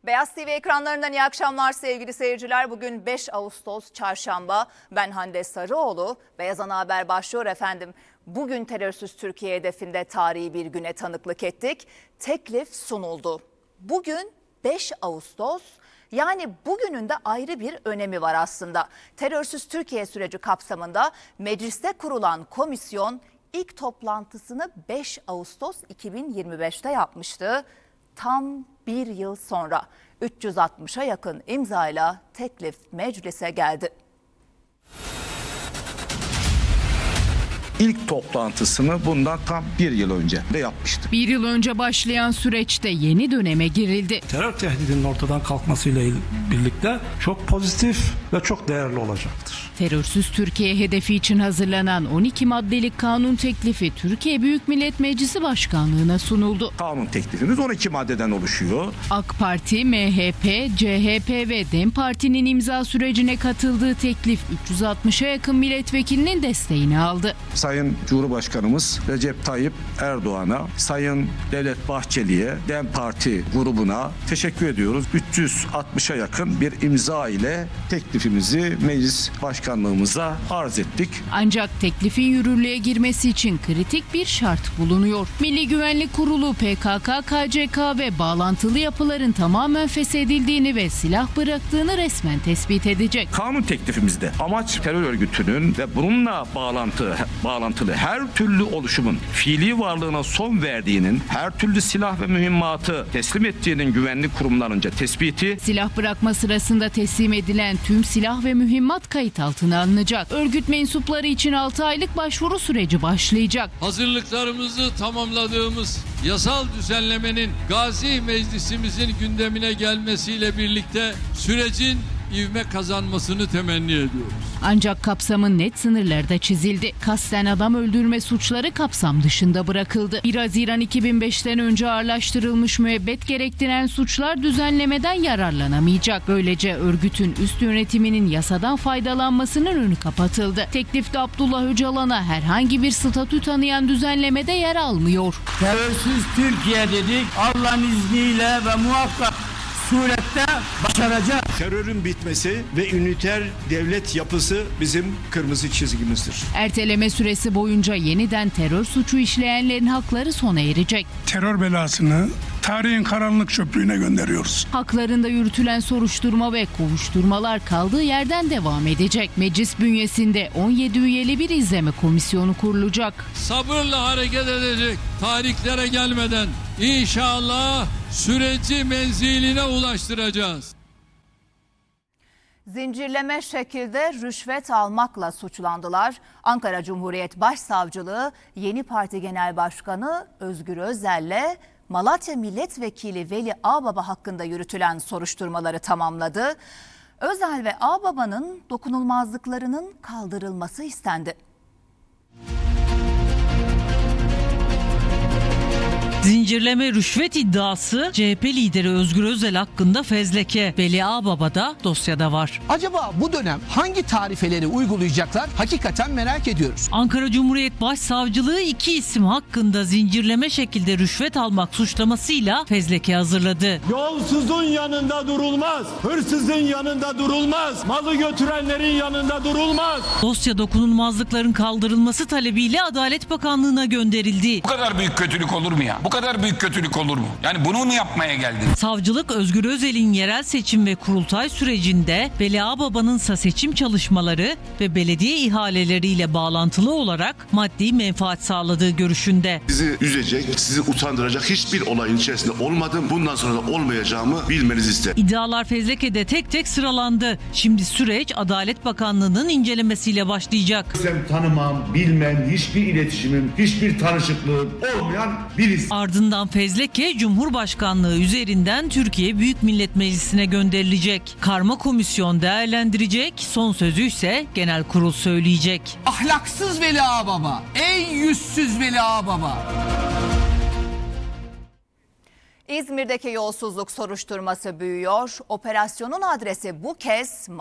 Beyaz TV ekranlarından iyi akşamlar sevgili seyirciler. Bugün 5 Ağustos Çarşamba. Ben Hande Sarıoğlu. Beyaz Ana Haber başlıyor efendim. Bugün terörsüz Türkiye hedefinde tarihi bir güne tanıklık ettik. Teklif sunuldu. Bugün 5 Ağustos. Yani bugünün de ayrı bir önemi var aslında. Terörsüz Türkiye süreci kapsamında mecliste kurulan komisyon ilk toplantısını 5 Ağustos 2025'te yapmıştı. Tam bir yıl sonra 360'a yakın imzayla teklif meclise geldi. İlk toplantısını bundan tam bir yıl önce de yapmıştık. Bir yıl önce başlayan süreçte yeni döneme girildi. Terör tehdidinin ortadan kalkmasıyla birlikte çok pozitif ve çok değerli olacaktır. Terörsüz Türkiye hedefi için hazırlanan 12 maddelik kanun teklifi Türkiye Büyük Millet Meclisi Başkanlığı'na sunuldu. Kanun teklifimiz 12 maddeden oluşuyor. AK Parti, MHP, CHP ve DEM Parti'nin imza sürecine katıldığı teklif 360'a yakın milletvekilinin desteğini aldı. Sayın Cumhurbaşkanımız Recep Tayyip Erdoğan'a, Sayın Devlet Bahçeli'ye, DEM Parti grubuna teşekkür ediyoruz. 360'a yakın bir imza ile teklifimizi meclis başkanlığımıza arz ettik. Ancak teklifin yürürlüğe girmesi için kritik bir şart bulunuyor. Milli Güvenlik Kurulu PKK, KCK ve bağlantılı yapıların tamamen feshedildiğini ve silah bıraktığını resmen tespit edecek. Kanun teklifimizde amaç terör örgütünün ve bununla bağlantılı her türlü oluşumun fiili varlığına son verdiğinin, her türlü silah ve mühimmatı teslim ettiğinin güvenlik kurumlarınca tespiti. Silah bırakma sırasında teslim edilen tüm silah ve mühimmat kayıt altına alınacak. Örgüt mensupları için 6 aylık başvuru süreci başlayacak. Hazırlıklarımızı tamamladığımız yasal düzenlemenin Gazi Meclisimizin gündemine gelmesiyle birlikte sürecin ivme kazanmasını temenni ediyoruz. Ancak kapsamın net sınırlarda çizildi. Kasten adam öldürme suçları kapsam dışında bırakıldı. 1 Haziran 2005'ten önce ağırlaştırılmış müebbet gerektiren suçlar düzenlemeden yararlanamayacak. Böylece örgütün üst yönetiminin yasadan faydalanmasının önü kapatıldı. Teklifte Abdullah Öcalan'a herhangi bir statü tanıyan düzenlemede yer almıyor. Terörsüz Türkiye dedik. Allah'ın izniyle ve muhakkak surette başaracağız. Terörün bitmesi ve üniter devlet yapısı bizim kırmızı çizgimizdir. Erteleme süresi boyunca yeniden terör suçu işleyenlerin hakları sona erecek. Terör belasını tarihin karanlık çöplüğüne gönderiyoruz. Haklarında yürütülen soruşturma ve kovuşturmalar kaldığı yerden devam edecek. Meclis bünyesinde 17 üyeli bir izleme komisyonu kurulacak. Sabırla hareket edecek, tarihlere gelmeden inşallah süreci menziline ulaştıracağız. Zincirleme şekilde rüşvet almakla suçlandılar. Ankara Cumhuriyet Başsavcılığı Yeni Parti Genel Başkanı Özgür Özel'le Malatya Milletvekili Veli Ağbaba hakkında yürütülen soruşturmaları tamamladı. Özel ve Ağbaba'nın dokunulmazlıklarının kaldırılması istendi. Zincirleme rüşvet iddiası CHP lideri Özgür Özel hakkında fezleke. Veli Ağbaba da dosyada var. Acaba bu dönem hangi tarifeleri uygulayacaklar? Hakikaten merak ediyoruz. Ankara Cumhuriyet Başsavcılığı 2 isim hakkında zincirleme şekilde rüşvet almak suçlamasıyla fezleke hazırladı. Yolsuzun yanında durulmaz. Hırsızın yanında durulmaz. Malı götürenlerin yanında durulmaz. Dosya dokunulmazlıkların kaldırılması talebiyle Adalet Bakanlığı'na gönderildi. Bu kadar büyük kötülük olur mu ya? Bu kadar büyük kötülük olur mu? Yani bunu mu yapmaya geldin? Savcılık Özgür Özel'in yerel seçim ve kurultay sürecinde Veli Ağbaba'nınsa seçim çalışmaları ve belediye ihaleleriyle bağlantılı olarak maddi menfaat sağladığı görüşünde. Sizi üzecek, sizi utandıracak hiçbir olayın içerisinde olmadım. Bundan sonra da olmayacağımı bilmenizi isterim. İddialar fezlekede tek tek sıralandı. Şimdi süreç Adalet Bakanlığı'nın incelemesiyle başlayacak. Tanımam, bilmem, hiçbir iletişimim, hiçbir tanışıklığım olmayan birisi. Ardından fezleke Cumhurbaşkanlığı üzerinden Türkiye Büyük Millet Meclisi'ne gönderilecek. Karma komisyon değerlendirecek, son sözü ise genel kurul söyleyecek. Ahlaksız Veli Ağbaba, ey yüzsüz Veli Ağbaba. İzmir'deki yolsuzluk soruşturması büyüyor. Operasyonun adresi bu kez